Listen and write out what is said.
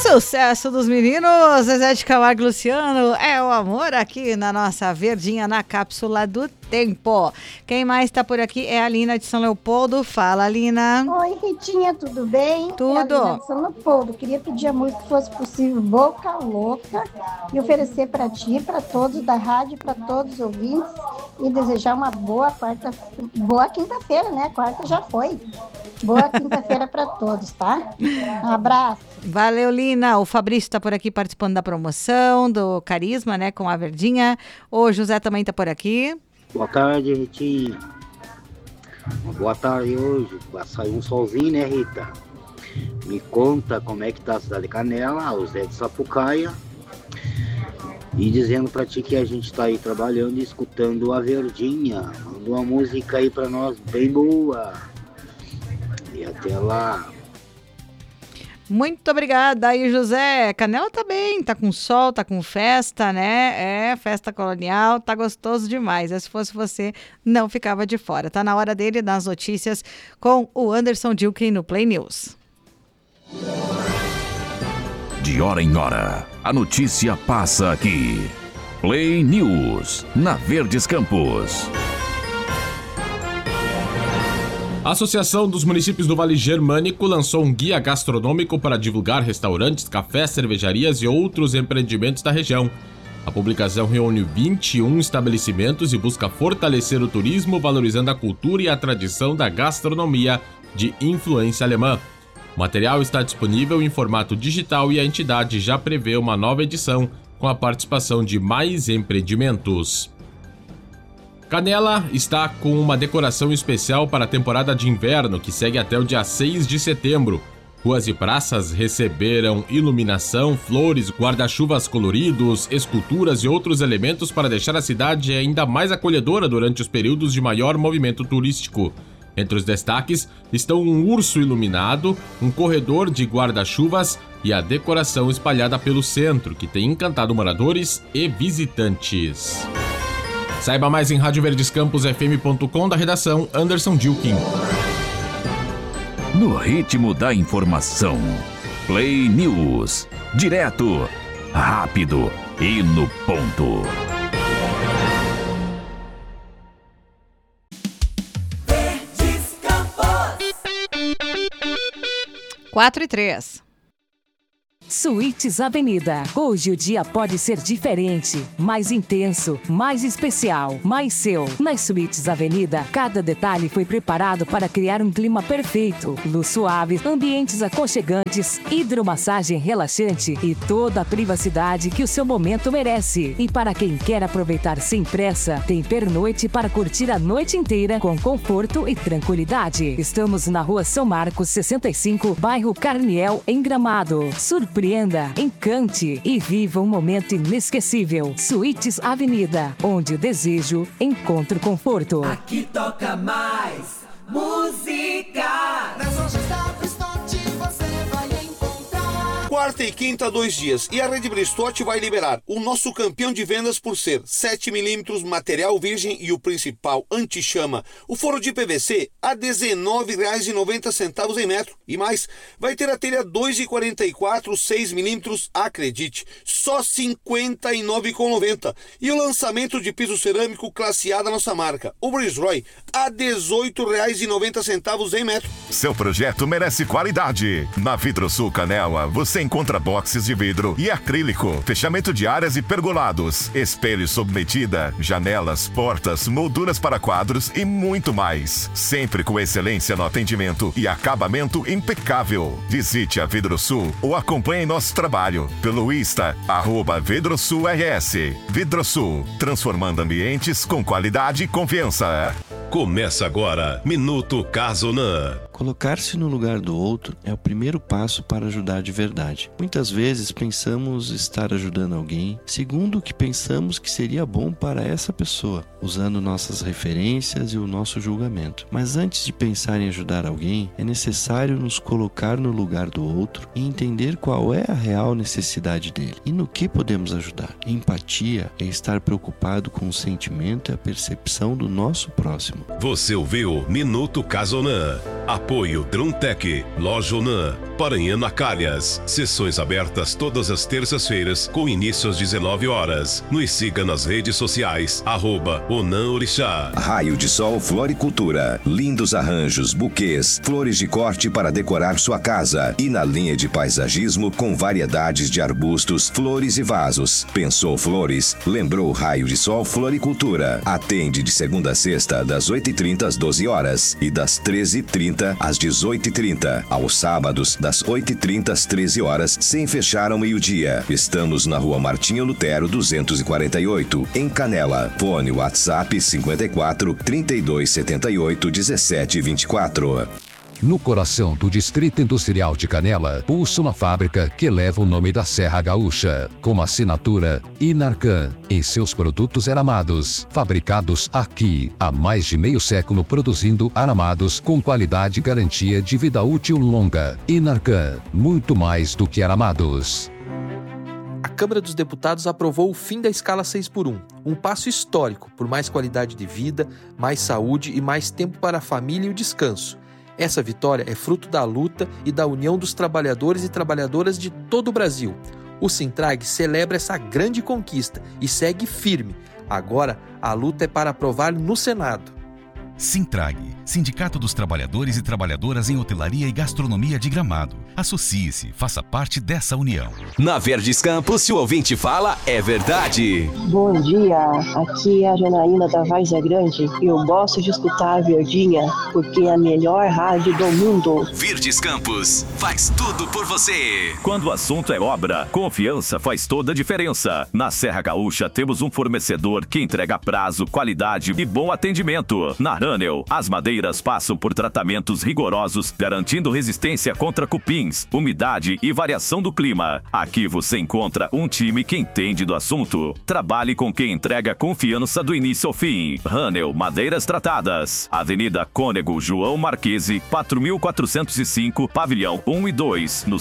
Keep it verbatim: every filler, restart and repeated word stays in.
Sucesso dos meninos, Zezé de Camargo e Luciano, é o amor aqui na nossa verdinha, na cápsula do tempo. Quem mais tá por aqui é a Lina de São Leopoldo. Fala, Lina. Oi, Ritinha, tudo bem? Tudo. É a Lina de São Leopoldo. Queria pedir a música, se fosse possível, Boca Louca, e oferecer para ti, para todos da rádio, para todos os ouvintes, e desejar uma boa quarta, boa quinta-feira, né? Quarta já foi. Boa quinta-feira para todos, tá? Um abraço. Valeu, Lina. O Fabrício tá por aqui participando da promoção do Carisma, né, com a verdinha. O José também tá por aqui. Boa tarde, Ritinha. Uma boa tarde hoje. Vai sair um solzinho, né, Rita? Me conta como é que tá a cidade de Canela, o Zé de Sapucaia. E dizendo pra ti que a gente tá aí trabalhando e escutando a verdinha. Manda uma música aí pra nós bem boa. E até lá. Muito obrigada aí, José. Canela tá bem, tá com sol, tá com festa, né? É, festa colonial, tá gostoso demais. Se fosse você, não ficava de fora. Tá na hora dele nas notícias com o Anderson Dilken no Play News. De hora em hora, a notícia passa aqui. Play News, na Verdes Campos. A Associação dos Municípios do Vale Germânico lançou um guia gastronômico para divulgar restaurantes, cafés, cervejarias e outros empreendimentos da região. A publicação reúne vinte e um estabelecimentos e busca fortalecer o turismo, valorizando a cultura e a tradição da gastronomia de influência alemã. O material está disponível em formato digital e a entidade já prevê uma nova edição com a participação de mais empreendimentos. Canela está com uma decoração especial para a temporada de inverno, que segue até o dia seis de setembro. Ruas e praças receberam iluminação, flores, guarda-chuvas coloridos, esculturas e outros elementos para deixar a cidade ainda mais acolhedora durante os períodos de maior movimento turístico. Entre os destaques estão um urso iluminado, um corredor de guarda-chuvas e a decoração espalhada pelo centro, que tem encantado moradores e visitantes. Saiba mais em rádio verdes campos f m ponto com, da redação Anderson Dilken. No ritmo da informação, Play News. Direto, rápido e no ponto. Verdes Campos. quatro e três. Suítes Avenida. Hoje o dia pode ser diferente, mais intenso, mais especial, mais seu. Nas Suítes Avenida, cada detalhe foi preparado para criar um clima perfeito. Luz suave, ambientes aconchegantes, hidromassagem relaxante e toda a privacidade que o seu momento merece. E para quem quer aproveitar sem pressa, tem pernoite para curtir a noite inteira com conforto e tranquilidade. Estamos na Rua São Marcos, sessenta e cinco, bairro Carniel, em Gramado. Surpreenda, encante e viva um momento inesquecível. Suítes Avenida, onde o desejo encontra o conforto. Aqui toca mais música. Nas lojas da Bristote você vai encontrar. Quarta e quinta, dois dias. E a Rede Bristote vai liberar o nosso campeão de vendas por ser sete milímetros, material virgem e o principal anti-chama, o forro de P V C, a dezenove reais e noventa centavos em metro. E mais, vai ter a telha dois reais e quarenta e quatro, seis milímetros, acredite, só cinquenta e nove reais e noventa centavos. E o lançamento de piso cerâmico classe A da nossa marca, o Brisroy, a dezoito reais e noventa centavos em metro. Seu projeto merece qualidade. Na Vidrosul Canela, você encontra boxes de vidro e acrílico, fechamento de áreas e pergolados, espelhos sob medida, janelas, portas, molduras para quadros e muito mais. Sempre com excelência no atendimento e acabamento impecável. Visite a Vidrosul ou acompanhe nosso trabalho pelo Insta, arroba VidroSulRS. Vidrosul, transformando ambientes com qualidade e confiança. Começa agora, Minuto Casonan. Colocar-se no lugar do outro é o primeiro passo para ajudar de verdade. Muitas vezes pensamos estar ajudando alguém segundo o que pensamos que seria bom para essa pessoa, usando nossas referências e o nosso julgamento. Mas antes de pensar em ajudar alguém, é necessário nos colocar no lugar do outro e entender qual é a real necessidade dele e no que podemos ajudar. Empatia é estar preocupado com o sentimento e a percepção do nosso próximo. Você ouviu Minuto Casonan. Apoio Druntec, Loja Onan, Paranhana Calhas. Sessões abertas todas as terças-feiras, com início às dezenove horas. Nos siga nas redes sociais, arroba Onan Orixá. Raio de Sol Floricultura. Lindos arranjos, buquês, flores de corte para decorar sua casa. E na linha de paisagismo com variedades de arbustos, flores e vasos. Pensou flores? Lembrou Raio de Sol Floricultura. Atende de segunda a sexta, das oito e trinta às doze horas e das treze e trinta às dezoito e trinta. Aos sábados, das oito e trinta às treze horas, sem fechar ao meio-dia. Estamos na Rua Martinho Lutero, duzentos e quarenta e oito, em Canela. Fone WhatsApp cinquenta e quatro, trinta e dois setenta e oito, dezessete vinte e quatro. No coração do Distrito Industrial de Canela, pulsa uma fábrica que leva o nome da Serra Gaúcha, com assinatura Inarcan, e seus produtos aramados, fabricados aqui há mais de meio século, produzindo aramados com qualidade e garantia de vida útil longa. Inarcan, muito mais do que aramados. A Câmara dos Deputados aprovou o fim da escala seis por um, um passo histórico por mais qualidade de vida, mais saúde e mais tempo para a família e o descanso. Essa vitória é fruto da luta e da união dos trabalhadores e trabalhadoras de todo o Brasil. O Sintrag celebra essa grande conquista e segue firme. Agora, a luta é para aprovar no Senado. Sintrag, Sindicato dos Trabalhadores e Trabalhadoras em Hotelaria e Gastronomia de Gramado. Associe-se, faça parte dessa união. Na Verdes Campos, se o ouvinte fala, é verdade. Bom dia, aqui é a Janaína da Várzea Grande e eu gosto de escutar a Verdinha porque é a melhor rádio do mundo. Verdes Campos, faz tudo por você. Quando o assunto é obra, confiança faz toda a diferença. Na Serra Gaúcha temos um fornecedor que entrega prazo, qualidade e bom atendimento. Na Ranel, as madeiras passam por tratamentos rigorosos, garantindo resistência contra cupins, umidade e variação do clima. Aqui você encontra um time que entende do assunto. Trabalhe com quem entrega confiança do início ao fim. Ranel Madeiras Tratadas. Avenida Cônego João Marquese, quatro mil quatrocentos e cinco, Pavilhão um e dois, no